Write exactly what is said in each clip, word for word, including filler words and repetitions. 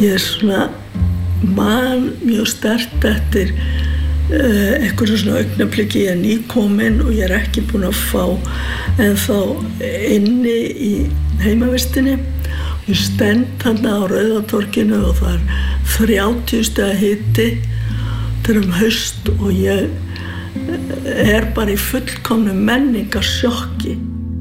ég er svona man mjög sterkt eftir uh, einhverju svona augnabliki, ég er nýkomin og ég er ekki búin að fá en þá inni í heimavistinni. Ég stend þarna á Rauðatorginu og það er þrjátíu stiga hiti, þetta er um haust og ég er bara í fullkomnu menningarsjokki.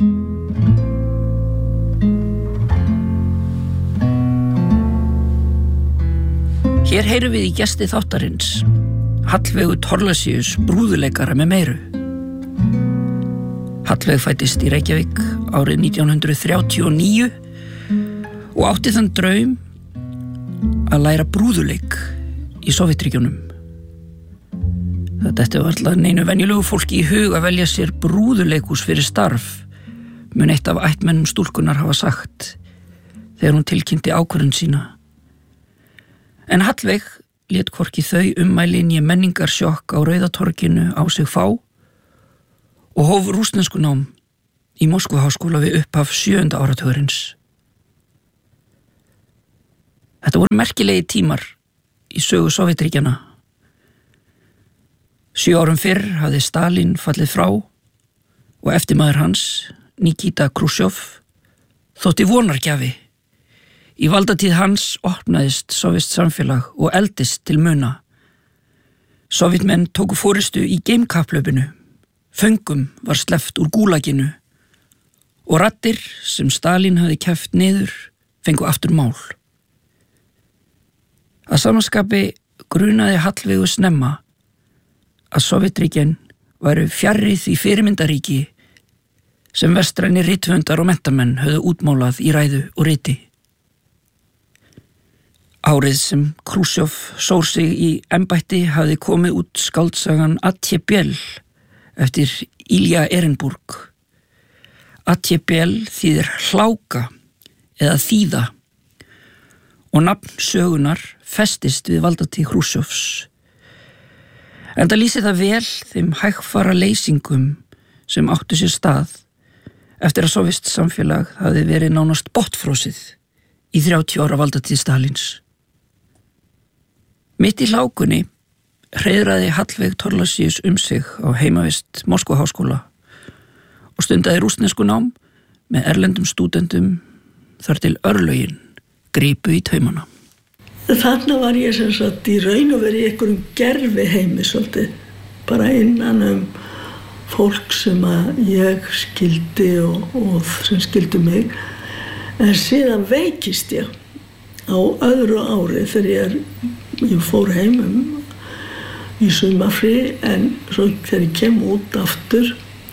Hér heyrum við í gesti þáttarins Hallveigu Thorlacius brúðuleikara með meiru. Hallveig fæddist í Reykjavík árið nítján hundruð þrjátíu og níu og átti þann draum að læra brúðuleik í Sovétríkjunum. Þetta var alltaf neinu venjulegu fólki í hug að velja sér brúðuleikhús fyrir starf, mun eitt af ættmennum stúlkunar hafa sagt þegar hún tilkynnti ákvörðun sína. En Hallveig lét hvorki þau ummæli né menningarsjokk á Rauðatorginu á sig fá og hóf rússneskunám í Moskvuháskóla við upphaf sjöunda áratugurins. Þetta voru merkilegi tímar í sögu Sovétríkjanna. Sjö árum fyrr hafði Stalin fallið frá og eftirmaður hans, Nikita Khrushchev, þótti vonargjafi. Í valdatíð hans opnaðist sovést samfélag og eldist til muna. Sovétmenn tóku forystu í geimkapphlaupinu, föngum var sleppt úr gúlaginu og raddir sem Stalin hafði keppt niður fengu aftur mál. Að samanskapi grunaði Hallveigu snemma að Sovétríkin væru fjarri því fyrirmyndaríki sem vestræni rithöfundar og menntamenn höfðu útmálað í ræðu og riti. Árið sem Khrushchev sór sig í embætti hafði komið út skáldsagan Atjebel eftir Ilja Ehrenburg. Atjebel þýðir hláka eða þýða og nafn sögunar festist við valdatíð Khrushchevs. Enda lýsir það vel þeim hægfara leysingum sem áttu sér stað eftir að sovést samfélag hafði verið nánast botnfrosið í þrjátíu ára valdatíð Stalins. Mitt í hlákunni hreiðraði Hallveig Thorlacius um sig á heimavist Moskvuháskóla og stundaði rússneskunám með erlendum stúdentum þar til örlögin gripu í taumana. Þarna var ég sem sagt í raun og verið í einhverjum gerfi heimi svolítið, bara innan um fólk sem að ég skildi og, og sem skildi mig. En síðan veikist ég á öðru ári þegar ég, er, ég fór heim um í sumarfrí en svo þegar ég kem út aftur,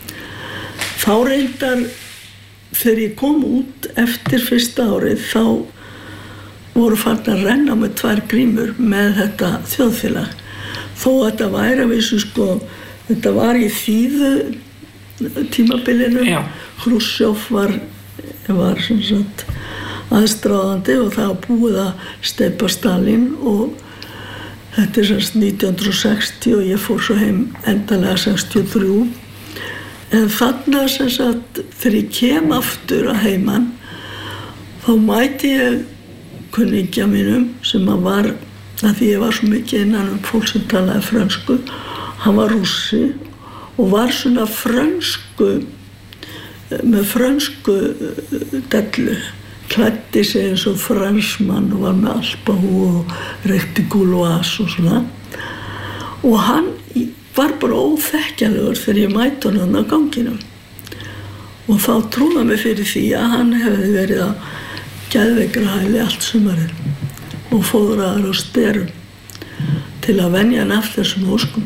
þá reyndar þegar ég kom út eftir fyrsta árið þá voru farin að renna með tvær grímur með þetta þjóðfélag. Þó að þetta væri að vissu sko, þetta var í þýðu tímabilinu. Já. Khrushchev var, var sem sagt aðstráðandi og það var búið að steypa Stalin og þetta er sem sagt nítján hundruð og sextíu og ég fór svo heim endanlega sextíu og þrjú. En þarna sem sagt þegar ég kem aftur að heiman þá mæti ég kunningja mínum sem að var, að því ég var svo mikið innan um fólk sem talaði frönsku, hann var rússi og var svona frönsku, með frönsku dellu, klæddi sig eins og fransmann og var með alpahú og reykti gúlóas og svona. Og hann var bara óþekkjalegur þegar ég mæti hann á ganginum. Og þá trúði mig fyrir því að hann hefði verið að geðveikrahæli allt sumarið og fóðraðar á styrum til að venja hann eftir þessum óskum.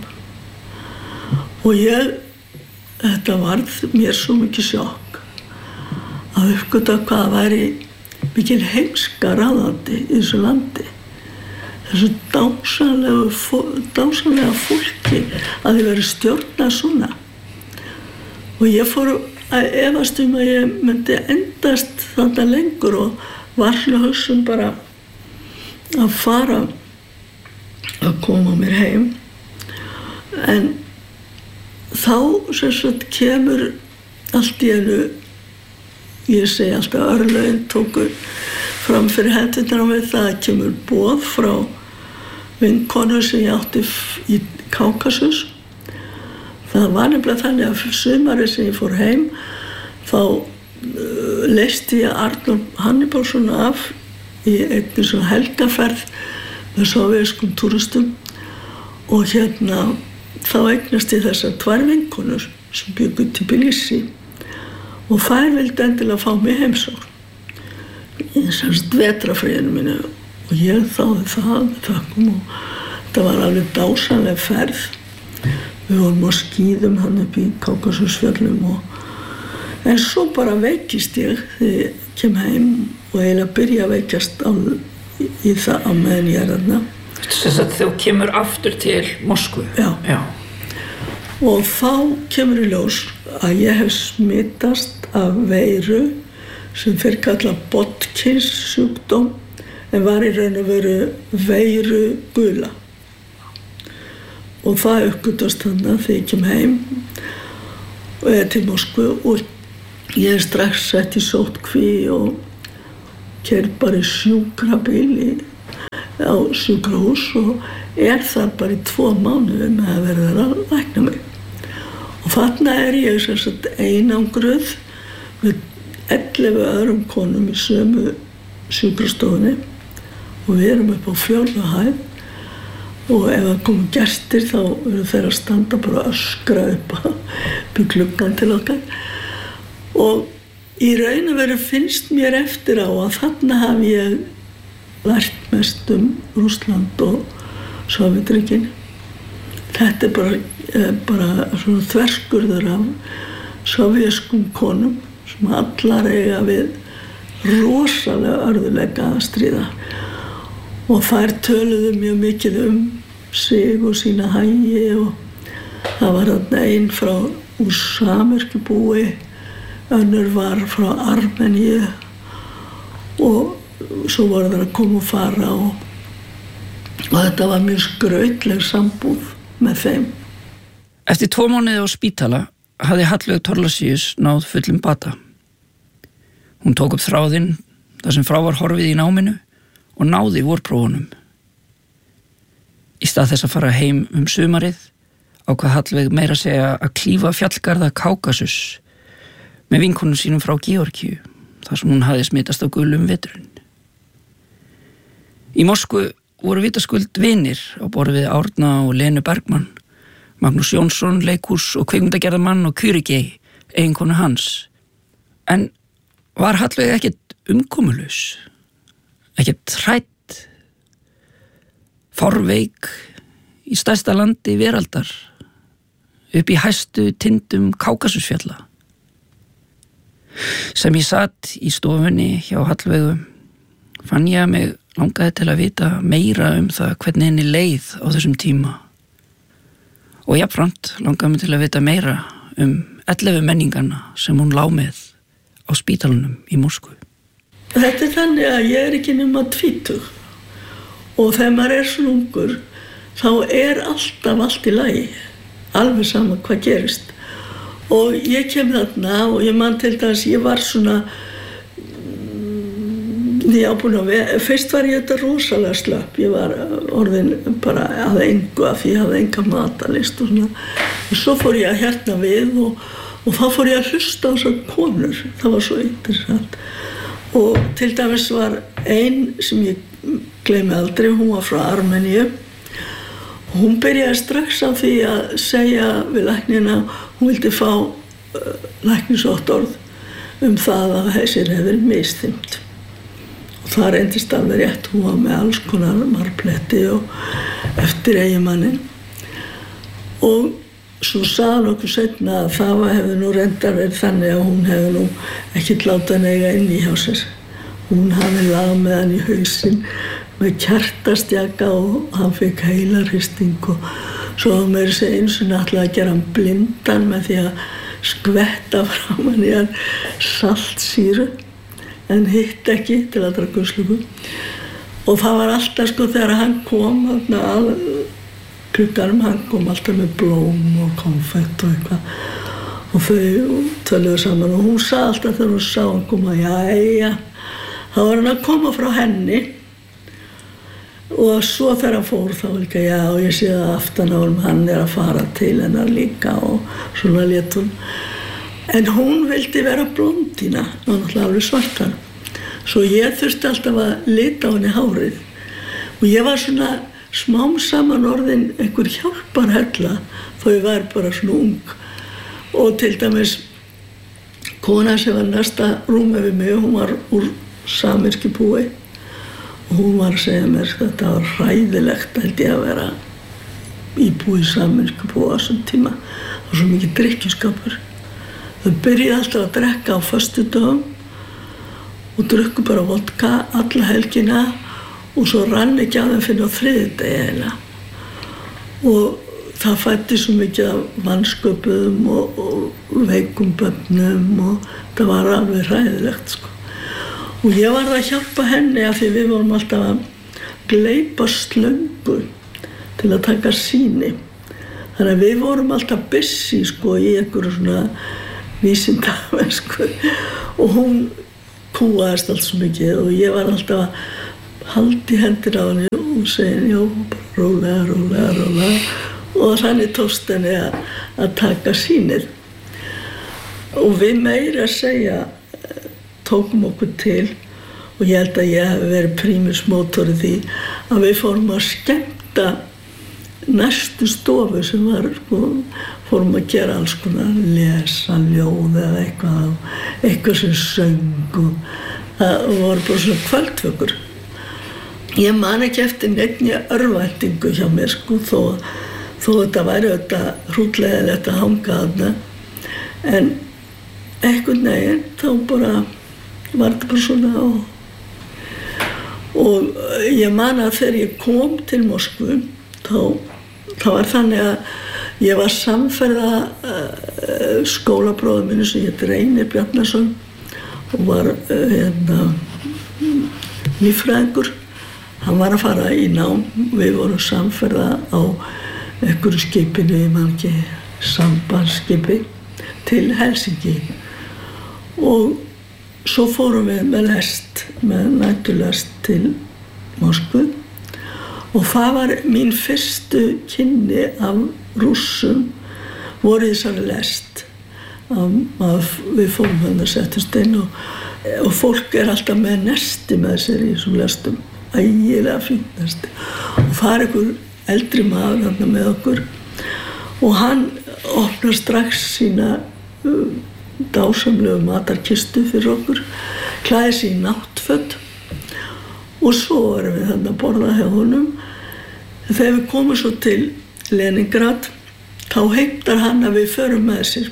Og ég, þetta varð mér svo mikið sjokk að uppgöta hvað væri mikil heimska ráðandi í þessu landi. Þessu dásamlega, dásamlega fólki að þið verið stjórnað svona. Og ég fór að efast um að ég myndi endast þarna lengur og var svona hugsun bara að fara að koma mér heim. En þá sem sagt kemur allt í einu, ég segi alltaf örlögin tóku fram fyrir hendurnar á mig, það kemur boð frá vinkonu sem ég átti í Kákasus. Það var nefnilega þannig að sumarið sem ég fór heim þá uh, leysti ég Arnór Hannibalsson af í einni svona helgaferð með sovéskum túristum og hérna þá eignast ég þessar tvær vinkonur sem byggu til Tbilisi og þær vildi endilega fá mig heimsókn í semst vetrarfríinu mínu og ég þáði það þakkum og þetta var alveg dásamleg ferð. Við vorum á skíðum hann upp í Kákasusfjöllum og en svo bara veikist ég þegar ég kem heim og eiginlega byrja að veikjast á, í, í það á meðan ég er þarna. Þess að þú kemur aftur til Moskvu? Já. Já. Og þá kemur í ljós að ég hef smitast af veiru sem fyrir kalla Bodkins sjúkdóm en var í raun og veru veiru gula. Og það uppgötvast þarna þegar ég kem heim og er til Moskvu og ég er strax sett í sóttkví og keyrð bara í sjúkrabíl á sjúkrahús og er þar bara í tvo mánuði með að verða að lækna mig. Og þarna er ég sem sagt einangruð með ellefu öðrum konum í sömu sjúkrastofunni og við erum upp á fjórðu hæð og ef það komu gestir þá eru þeir að standa bara að öskra upp upp í gluggann til okkar og í raun og veru finnst mér eftir á að þarna hafi ég lært mest um Rússland og Sovétríkin. Þetta er bara, bara svona þverskurður af sovéskum konum sem allar eiga við rosalega örðuleika að stríða. Og þær töluðu mjög mikið um sig og sína hagi og það var þarna ein frá úr Samyrkjubúi, önnur var frá Armeníu og svo voru þær að koma og fara og, og þetta var mjög skrautleg sambúð með þeim. Eftir tvo mánuði á spítala hafði Hallveig Thorlacius náð fullum bata. Hún tók upp þráðinn þar sem frá var horfið í náminu og náði vorprófunum. Í stað þess að fara heim um sumarið ákvað Hallveig meira að segja að klífa fjallgarða Kákasus með vinkonum sínum frá Georgíu þar sem hún hafði smitast á gulum veturinn. Í Moskvu voru vitaskuld vinir á borð við Árna og Lenu Bergmann, Magnús Jónsson, leikhús og kvikmyndagerðarmann og Kyrigei, eiginkonu hans. En var Hallveig ekkert umkomulaus? Ekkert hrædd, forveik í stærsta landi veraldar, upp í hæstu tindum Kákasusfjalla. Sem ég satt í stofunni hjá Hallveigu, fann ég að mig langaði til að vita meira um það hvernig henni leið á þessum tíma. Og jafnframt langaði mig til að vita meira um ellefu menningarna sem hún lá með á spítalunum í Moskvu. Þetta er þannig að ég er ekki nema tvítug og þegar maður er svona ungur þá er alltaf allt í lagi, alveg sama hvað gerist. Og ég kem þarna og ég man til þess að ég var svona, ég á búin að vera, fyrst var ég þetta rosalega slöpp, ég var orðin bara að engu af því ég hafði enga matarlyst og svona. Og svo fór ég að hérna við og, og þá fór ég að hlusta á þessar konur, það var svo interessant. Og til dæmis var ein sem ég gleymi aldrei, hún var frá Armeníu og hún byrjaði strax á því að segja við læknina, hún vildi fá uh, læknisvottorð um það að þessir hefði verið misþyrmt. Og það reyndist alveg rétt, hún var með alls konar marbletti og eftir eiginmanninn. Og svo sagði okkur seinna að það hefði nú reyndar verið þannig að hún hefði nú ekkert látað hann eiga inn í hjá sér. Hún hafði lamið hann í hausinn með kjartastjaka og hann fekk heilarhristing og svo meira að segja eins og náttúrulega að gera hann blindan með því að skvetta framan í hann saltsýru en hitt ekki til að draga guðslöku. Og það var alltaf sko þegar hann kom þarna að klukkanum, hann kom alltaf með blóm og konfekt og eitthvað og þau töluðu saman og hún sagði alltaf þegar hún sá hann koma, jæja, þá var hann að koma frá henni og svo þegar hann fór þá líka, já, ég sé það aftan á honum, hann er að fara til hennar líka og svona lét hún. En hún vildi vera blondína, og náttúrulega alveg svartan. Svo ég þurfti alltaf að lita á henni hárið og ég var svona smám saman orðin einhver hjálparhella þó ég var bara svona ung. Og til dæmis kona sem var næsta rúmi við mig, hún var úr samyrski búi og hún var að segja mér að þetta var hræðilegt held ég að vera íbúi í samyrski búi á þessum tíma. Það var svo mikið drykkjuskapur. Þau byrjuði alltaf að drekka á föstudögum og drukku bara vodka alla helgina og svo rann ekki að þeim fyrir á þriðjudegi eiginlega. Og það fætti svo mikið af vansköpuðum og, og veikum börnum og það var alveg hræðilegt sko. Og ég var að hjálpa henni af því við vorum alltaf að gleypa slöngu til að taka sýni. Þannig að við vorum alltaf busy sko í einhverju svona vísindamennsku og hún kúaðist allt svo mikið og ég var alltaf að halda í hendur á henni og segja já, bara rólega, rólega, rólega. Og þannig tókst henni að, að taka sýnið. Og við meira að segja tókum okkur til og ég held að ég hef verið primus motor í því að við fórum að skemmta næstu stofu sem var, sko, fórum að gera alls konar, lesa ljóð eða eitthvað, eitthvað sem söng og það voru bara svona kvöldvökur. Ég man ekki eftir neinni örvæntingu hjá mér, sko, þó þó þetta væri þetta hrútlegilegt að hanga þarna. En einhvern veginn þá bara var þetta bara svona og, og ég man að þegar ég kom til Moskvu þá, þá var þannig að ég var samferða uh, skólabróður minni sem hét Reynir Bjarnason og var uh, hérna líffræðingur. Hann var að fara í nám, við vorum samferða á einhverju skipinu, ég man ekki, sambandsskipi til Helsinki og svo fórum við með lest, með næturlest til Moskvu og það var mín fyrstu kynni af Rússum voru í þessari lest að, að við fórum þannig að settast inn og, og fólk er alltaf með nesti með sér í þessum lestum, ægilega fínt nesti og það er einhver eldri maður þarna með okkur og hann opnar strax sína uh, dásamlegu matarkistu fyrir okkur, klæði sig í náttföt og svo erum við þarna að borða hjá honum. Þegar við komum svo til Leningrad þá heimtar hann að við förum með sér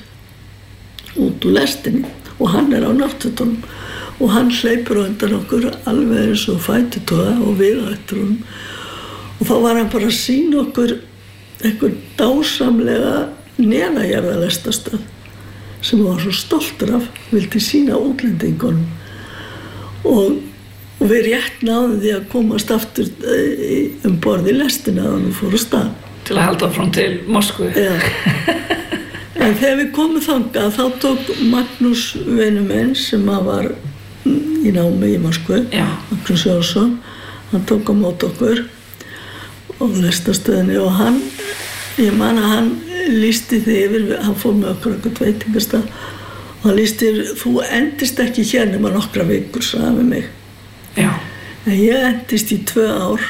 út úr lestinni og hann er á náttfötunum og hann hleypur á undan okkur alveg eins og fætutoga og við á eftir honum. Og þá var hann bara að sýna okkur einhver dásamlega neðanjarðarlestastöð sem hann var svo stoltur af, vildi sýna útlendingunum. Og, og við rétt náðum því að komast aftur um borð í lestina og hann fór á stað. Til að halda frá til Moskvu. Já. En þegar við komum þangað þá tók Magnús vinur minn sem var í námi í Moskvu, Magnús Jónsson, hann tók á móti okkur og lestastöðinni og hann, ég man að hann lýsti því yfir, hann fór með okkur eitthvað veitingastað og hann lýsti yfir, þú endist ekki hér nema nokkra vikur, sagði hann við mig. Já. En ég endist í tvö ár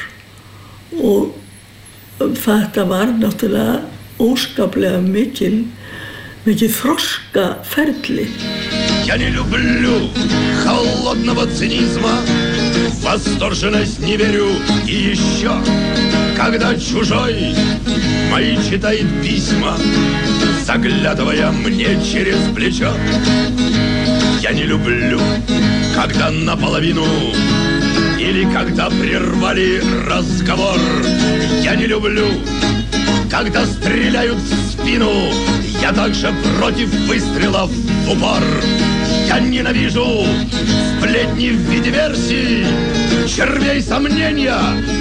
og þetta var náttúrulega óskaplega mikil, mikil þroska ferli. Я не люблю холодного цинизма, в восторженность не верю и еще, когда чужой мои читает письма, заглядывая мне через плечо. Я не люблю, когда наполовину или когда прервали разговор. Я не люблю, когда стреляют в спину, я также против выстрелов в упор. Я ненавижу сплетни в виде версий, червей сомнения,